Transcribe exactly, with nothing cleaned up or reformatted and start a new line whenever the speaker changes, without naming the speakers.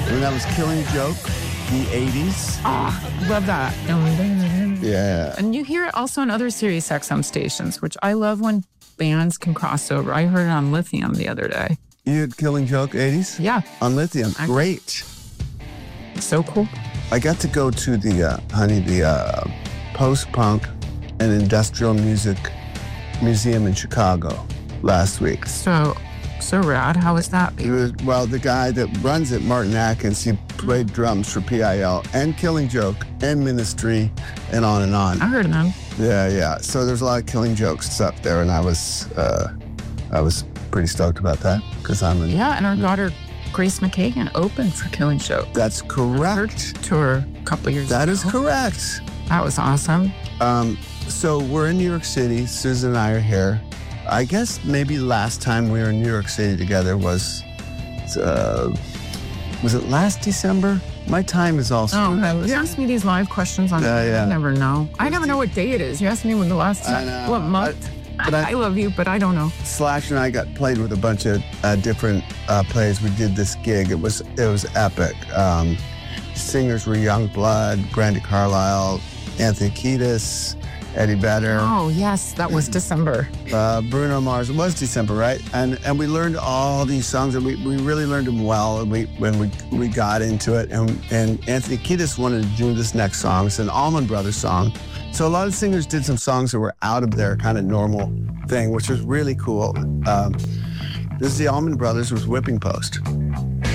And that was Killing Joke, the eighties.
Oh, love that.
Yeah.
And you hear it also on other Sirius X M stations, which I love when bands can cross over. I heard it on Lithium the other day.
You had Killing Joke eighties?
Yeah.
On Lithium.
I-
Great.
So cool.
I got to go to the, uh, honey, the uh, post-punk and industrial music museum in Chicago last week.
So, so rad. How was that?
It was, well, the guy that runs it, Martin Atkins, he played drums for P I L and Killing Joke and Ministry and on and on.
I heard of them.
Yeah, yeah. So there's a lot of Killing Jokes stuff there, and I was, uh, I was pretty stoked about that because I'm in.
Yeah, and our daughter Grace McKagan opened for Killing Joke.
That's correct.
Tour a couple years
That
ago.
is correct.
That was awesome.
Um, so we're in New York City. Susan and I are here. I guess maybe last time we were in New York City together was, uh, was it last December? My time is also.
Oh, you ask me these live questions on.
Yeah, yeah.
I never know. I never know what day it is. You ask me when the last.
I know.
What month?
But
I,
I-
I love you, but I don't know.
Slash and I got played with a bunch of uh, different uh, plays. We did this gig. It was it was epic. Um, singers were Youngblood, Brandi Carlile, Anthony Kiedis, Eddie Vedder,
Oh yes, that was December.
uh, Bruno Mars. It was December, right? And and we learned all these songs, and we, we really learned them well. And we when we we got into it, and and Anthony Kiedis wanted to do this next song. It's an Allman Brothers song. So a lot of singers did some songs that were out of their kind of normal thing, which was really cool. Um, this is the Allman Brothers with Whipping Post.